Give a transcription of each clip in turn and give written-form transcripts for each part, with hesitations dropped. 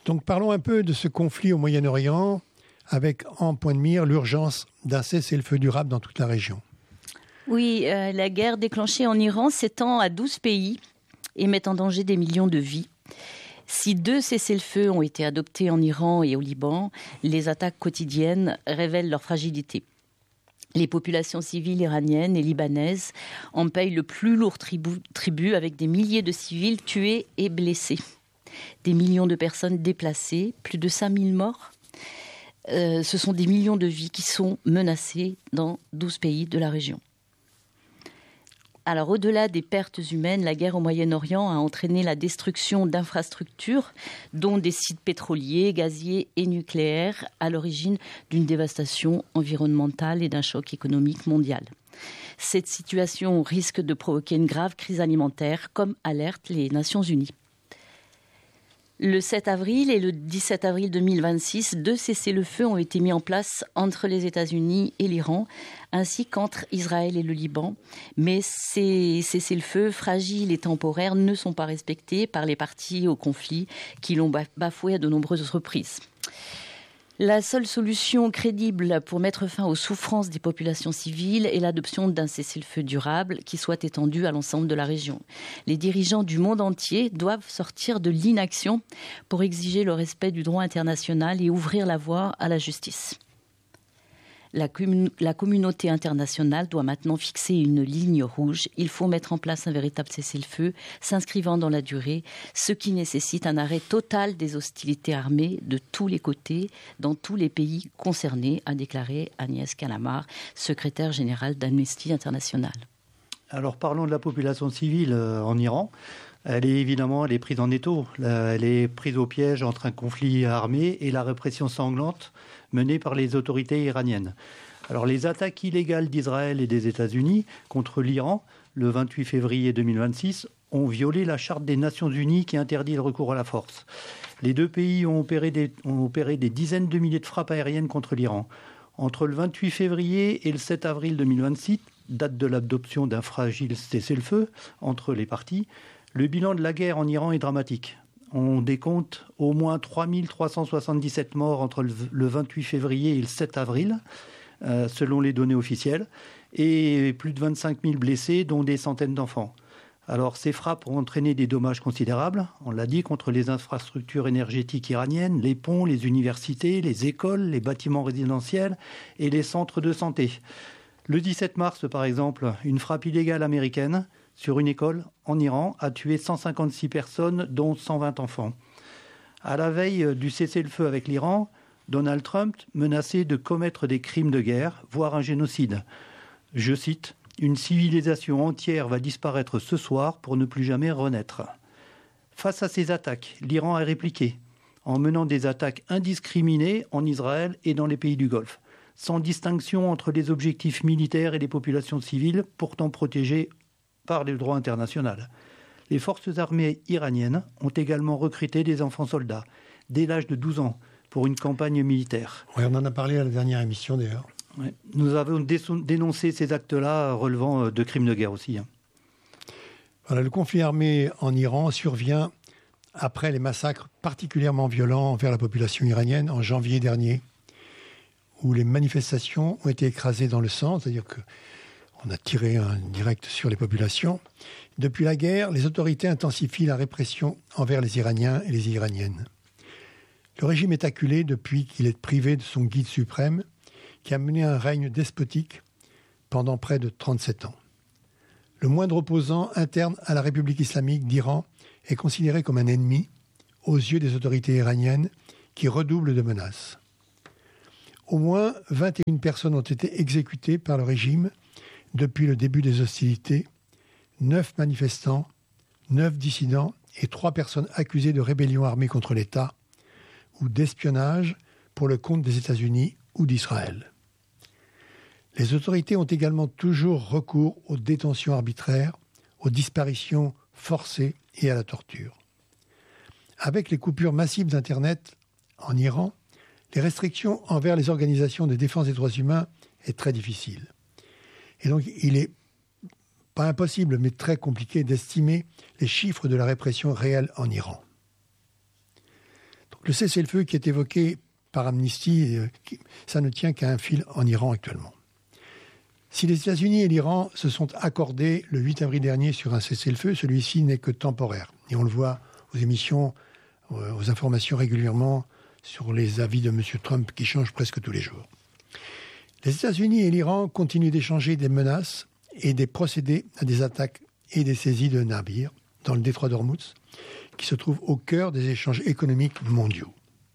Donc parlons un peu de ce conflit au Moyen-Orient, avec en point de mire l'urgence d'un cessez-le-feu durable dans toute la région. Oui, la guerre déclenchée en Iran s'étend à 12 pays et met en danger des millions de vies. Si 2 cessez-le-feu ont été adoptés en Iran et au Liban, les attaques quotidiennes révèlent leur fragilité. Les populations civiles iraniennes et libanaises en payent le plus lourd tribut avec des milliers de civils tués et blessés. Des millions de personnes déplacées, plus de 5000 morts. Ce sont des millions de vies qui sont menacées dans 12 pays de la région. Alors, au-delà des pertes humaines, la guerre au Moyen-Orient a entraîné la destruction d'infrastructures, dont des sites pétroliers, gaziers et nucléaires, à l'origine d'une dévastation environnementale et d'un choc économique mondial. Cette situation risque de provoquer une grave crise alimentaire, comme alertent les Nations Unies. Le 7 avril et le 17 avril 2026, 2 cessez-le-feu ont été mis en place entre les États-Unis et l'Iran, ainsi qu'entre Israël et le Liban. Mais ces cessez-le-feu fragiles et temporaires ne sont pas respectés par les parties au conflit qui l'ont bafoué à de nombreuses reprises. La seule solution crédible pour mettre fin aux souffrances des populations civiles est l'adoption d'un cessez-le-feu durable qui soit étendu à l'ensemble de la région. Les dirigeants du monde entier doivent sortir de l'inaction pour exiger le respect du droit international et ouvrir la voie à la justice. La communauté internationale doit maintenant fixer une ligne rouge. Il faut mettre en place un véritable cessez-le-feu s'inscrivant dans la durée, ce qui nécessite un arrêt total des hostilités armées de tous les côtés, dans tous les pays concernés, a déclaré Agnès Callamard, secrétaire générale d'Amnesty International. Alors parlons de la population civile en Iran. Elle est prise en étau. Elle est prise au piège entre un conflit armé et la répression sanglante menée par les autorités iraniennes. Alors les attaques illégales d'Israël et des États-Unis contre l'Iran, le 28 février 2026, ont violé la charte des Nations Unies qui interdit le recours à la force. Les deux pays ont opéré des dizaines de milliers de frappes aériennes contre l'Iran. Entre le 28 février et le 7 avril 2026, date de l'adoption d'un fragile cessez-le-feu entre les parties, le bilan de la guerre en Iran est dramatique. On décompte au moins 3377 morts entre le 28 février et le 7 avril, selon les données officielles, et plus de 25 000 blessés, dont des centaines d'enfants. Alors, ces frappes ont entraîné des dommages considérables, on l'a dit, contre les infrastructures énergétiques iraniennes, les ponts, les universités, les écoles, les bâtiments résidentiels et les centres de santé. Le 17 mars, par exemple, une frappe illégale américaine sur une école en Iran a tué 156 personnes, dont 120 enfants. À la veille du cessez-le-feu avec l'Iran, Donald Trump menaçait de commettre des crimes de guerre, voire un génocide. Je cite, « Une civilisation entière va disparaître ce soir pour ne plus jamais renaître ». Face à ces attaques, l'Iran a répliqué en menant des attaques indiscriminées en Israël et dans les pays du Golfe, sans distinction entre les objectifs militaires et les populations civiles, pourtant protégées par le droit international. Les forces armées iraniennes ont également recruté des enfants soldats, dès l'âge de 12 ans, pour une campagne militaire. Oui, on en a parlé à la dernière émission d'ailleurs. Ouais. Nous avons dénoncé ces actes-là relevant de crimes de guerre aussi. Voilà, le conflit armé en Iran survient après les massacres particulièrement violents envers la population iranienne en janvier dernier, où les manifestations ont été écrasées dans le sang, c'est-à-dire qu'on a tiré un direct sur les populations. Depuis la guerre, les autorités intensifient la répression envers les Iraniens et les Iraniennes. Le régime est acculé depuis qu'il est privé de son guide suprême, qui a mené un règne despotique pendant près de 37 ans. Le moindre opposant interne à la République islamique d'Iran est considéré comme un ennemi aux yeux des autorités iraniennes qui redoublent de menaces. Au moins 21 personnes ont été exécutées par le régime depuis le début des hostilités, 9 manifestants, 9 dissidents et 3 personnes accusées de rébellion armée contre l'État ou d'espionnage pour le compte des États-Unis ou d'Israël. Les autorités ont également toujours recours aux détentions arbitraires, aux disparitions forcées et à la torture. Avec les coupures massives d'Internet en Iran, les restrictions envers les organisations de défense des droits humains est très difficile. Et donc, il est pas impossible, mais très compliqué d'estimer les chiffres de la répression réelle en Iran. Donc, Le cessez-le-feu qui est évoqué par Amnesty, ça ne tient qu'à un fil en Iran actuellement. Si les États-Unis et l'Iran se sont accordés le 8 avril dernier sur un cessez-le-feu, celui-ci n'est que temporaire. Et on le voit aux émissions, aux informations régulièrement sur les avis de M. Trump qui changent presque tous les jours. Les États-Unis et l'Iran continuent d'échanger des menaces et des procédés à des attaques et des saisies de navires dans le détroit d'Ormuz, qui se trouve au cœur des échanges économiques mondiaux.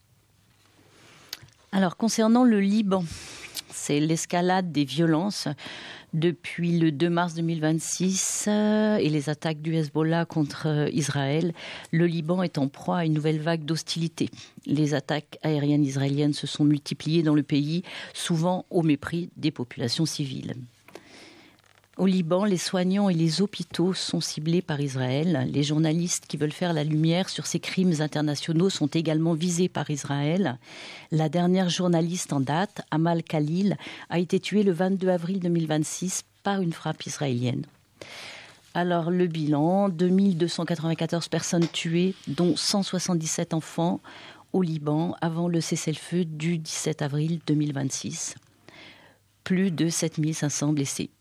Alors, concernant le Liban, c'est l'escalade des violences depuis le 2 mars 2026 et les attaques du Hezbollah contre Israël. Le Liban est en proie à une nouvelle vague d'hostilité. Les attaques aériennes israéliennes se sont multipliées dans le pays, souvent au mépris des populations civiles. Au Liban, les soignants et les hôpitaux sont ciblés par Israël. Les journalistes qui veulent faire la lumière sur ces crimes internationaux sont également visés par Israël. La dernière journaliste en date, Amal Khalil, a été tuée le 22 avril 2026 par une frappe israélienne. Alors le bilan, 2294 personnes tuées, dont 177 enfants au Liban avant le cessez-le-feu du 17 avril 2026. Plus de 7500 blessés.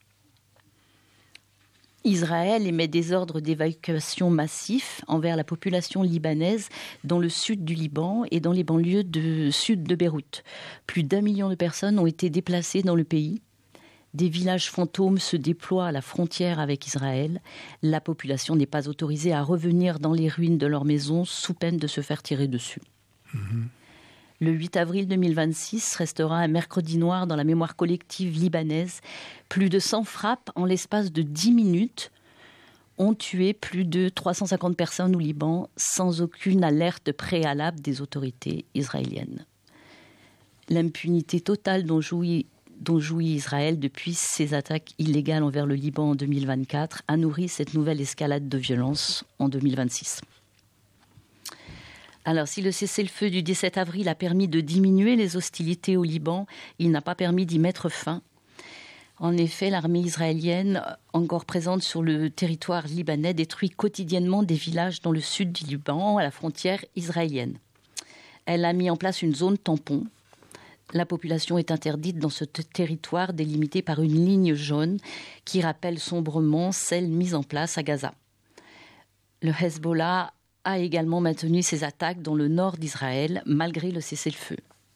Israël émet des ordres d'évacuation massifs envers la population libanaise dans le sud du Liban et dans les banlieues sud de Beyrouth. Plus d'1 million de personnes ont été déplacées dans le pays. Des villages fantômes se déploient à la frontière avec Israël. La population n'est pas autorisée à revenir dans les ruines de leur maison sous peine de se faire tirer dessus. Le 8 avril 2026 restera un mercredi noir dans la mémoire collective libanaise. Plus de 100 frappes en l'espace de 10 minutes ont tué plus de 350 personnes au Liban sans aucune alerte préalable des autorités israéliennes. L'impunité totale dont jouit Israël depuis ses attaques illégales envers le Liban en 2024 a nourri cette nouvelle escalade de violence en 2026. Alors, si le cessez-le-feu du 17 avril a permis de diminuer les hostilités au Liban, il n'a pas permis d'y mettre fin. En effet, l'armée israélienne, encore présente sur le territoire libanais, détruit quotidiennement des villages dans le sud du Liban, à la frontière israélienne. Elle a mis en place une zone tampon. La population est interdite dans ce territoire délimité par une ligne jaune qui rappelle sombrement celle mise en place à Gaza. Le Hezbollah a également maintenu ses attaques dans le nord d'Israël, malgré le cessez-le-feu.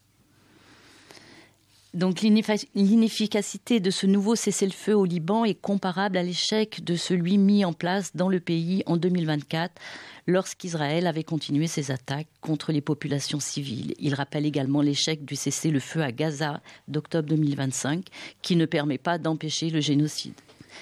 Donc l'inefficacité de ce nouveau cessez-le-feu au Liban est comparable à l'échec de celui mis en place dans le pays en 2024, lorsqu'Israël avait continué ses attaques contre les populations civiles. Il rappelle également l'échec du cessez-le-feu à Gaza d'octobre 2025, qui ne permet pas d'empêcher le génocide.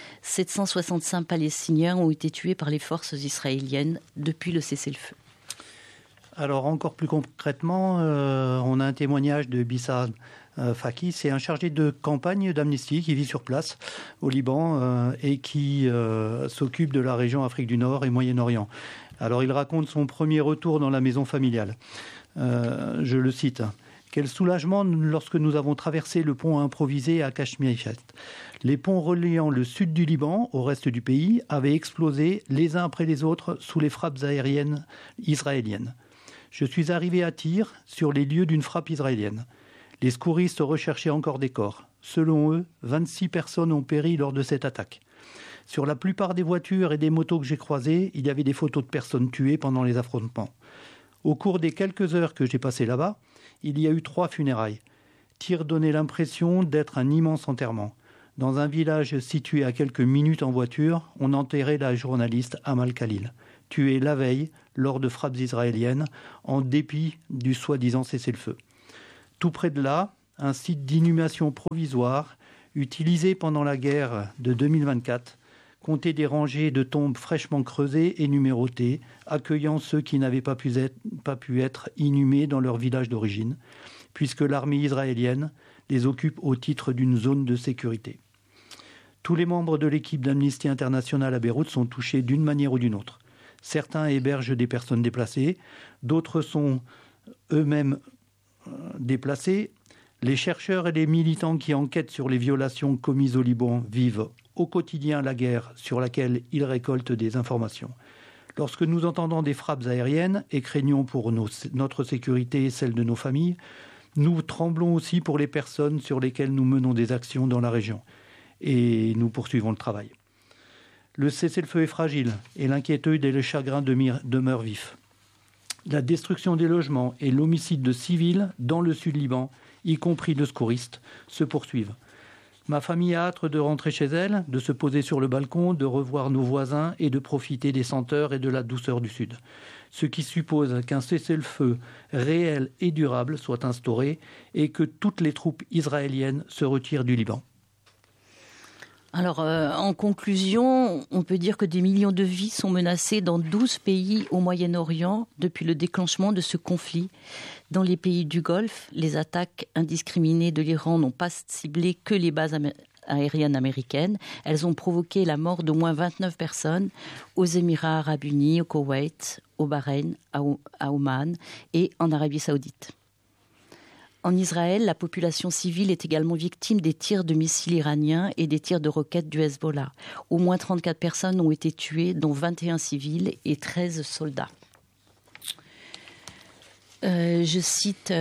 765 Palestiniens ont été tués par les forces israéliennes depuis le cessez-le-feu. Alors encore plus concrètement, on a un témoignage de Bissam Faki, c'est un chargé de campagne d'Amnesty qui vit sur place au Liban et qui s'occupe de la région Afrique du Nord et Moyen-Orient. Alors il raconte son premier retour dans la maison familiale. Je le cite. Quel soulagement lorsque nous avons traversé le pont improvisé à Kashmirat. Les ponts reliant le sud du Liban au reste du pays avaient explosé les uns après les autres sous les frappes aériennes israéliennes. Je suis arrivé à Tyr sur les lieux d'une frappe israélienne. Les secouristes recherchaient encore des corps. Selon eux, 26 personnes ont péri lors de cette attaque. Sur la plupart des voitures et des motos que j'ai croisées, il y avait des photos de personnes tuées pendant les affrontements. Au cours des quelques heures que j'ai passées là-bas, il y a eu 3 funérailles. Tyr donnait l'impression d'être un immense enterrement. Dans un village situé à quelques minutes en voiture, on enterrait la journaliste Amal Khalil, tuée la veille lors de frappes israéliennes, en dépit du soi-disant cessez-le-feu. Tout près de là, un site d'inhumation provisoire, utilisé pendant la guerre de 2024, comptait des rangées de tombes fraîchement creusées et numérotées, accueillant ceux qui n'avaient pas pu être inhumés dans leur village d'origine, puisque l'armée israélienne les occupe au titre d'une zone de sécurité. Tous les membres de l'équipe d'Amnesty International à Beyrouth sont touchés d'une manière ou d'une autre. Certains hébergent des personnes déplacées, d'autres sont eux-mêmes déplacés. Les chercheurs et les militants qui enquêtent sur les violations commises au Liban vivent au quotidien la guerre sur laquelle ils récoltent des informations. Lorsque nous entendons des frappes aériennes et craignons pour notre sécurité et celle de nos familles, nous tremblons aussi pour les personnes sur lesquelles nous menons des actions dans la région. Et nous poursuivons le travail. Le cessez-le-feu est fragile et l'inquiétude et le chagrin demeurent vifs. La destruction des logements et l'homicide de civils dans le sud Liban, y compris de secouristes, se poursuivent. Ma famille a hâte de rentrer chez elle, de se poser sur le balcon, de revoir nos voisins et de profiter des senteurs et de la douceur du sud. Ce qui suppose qu'un cessez-le-feu réel et durable soit instauré et que toutes les troupes israéliennes se retirent du Liban. Alors, en conclusion, on peut dire que des millions de vies sont menacées dans 12 pays au Moyen-Orient depuis le déclenchement de ce conflit. Dans les pays du Golfe, les attaques indiscriminées de l'Iran n'ont pas ciblé que les bases aériennes américaines. Elles ont provoqué la mort d'au moins 29 personnes aux Émirats arabes unis, au Koweït, au Bahreïn, à Oman et en Arabie saoudite. En Israël, la population civile est également victime des tirs de missiles iraniens et des tirs de roquettes du Hezbollah. Au moins 34 personnes ont été tuées, dont 21 civils et 13 soldats. Je cite,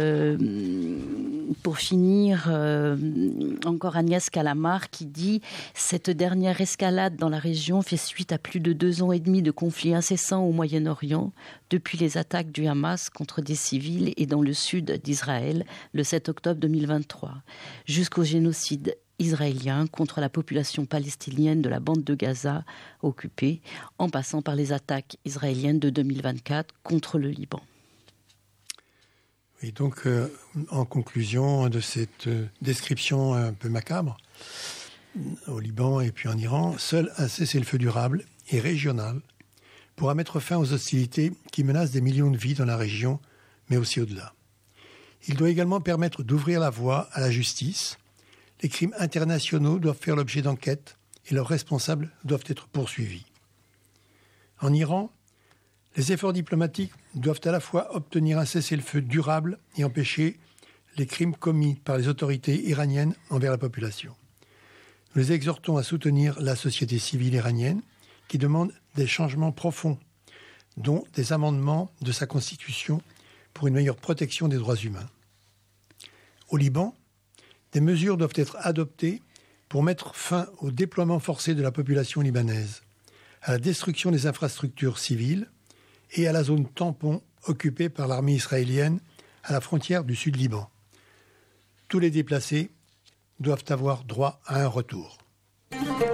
pour finir, encore Agnès Calamar qui dit « Cette dernière escalade dans la région fait suite à plus de 2 ans et demi de conflits incessants au Moyen-Orient, depuis les attaques du Hamas contre des civils et dans le sud d'Israël le 7 octobre 2023, jusqu'au génocide israélien contre la population palestinienne de la bande de Gaza occupée, en passant par les attaques israéliennes de 2024 contre le Liban. » Et donc, en conclusion de cette description un peu macabre, au Liban et puis en Iran, seul un cessez-le-feu durable et régional pourra mettre fin aux hostilités qui menacent des millions de vies dans la région, mais aussi au-delà. Il doit également permettre d'ouvrir la voie à la justice. Les crimes internationaux doivent faire l'objet d'enquêtes et leurs responsables doivent être poursuivis. En Iran, les efforts diplomatiques doivent à la fois obtenir un cessez-le-feu durable et empêcher les crimes commis par les autorités iraniennes envers la population. Nous les exhortons à soutenir la société civile iranienne qui demande des changements profonds, dont des amendements de sa constitution pour une meilleure protection des droits humains. Au Liban, des mesures doivent être adoptées pour mettre fin au déploiement forcé de la population libanaise, à la destruction des infrastructures civiles et à la zone tampon occupée par l'armée israélienne à la frontière du Sud-Liban. Tous les déplacés doivent avoir droit à un retour.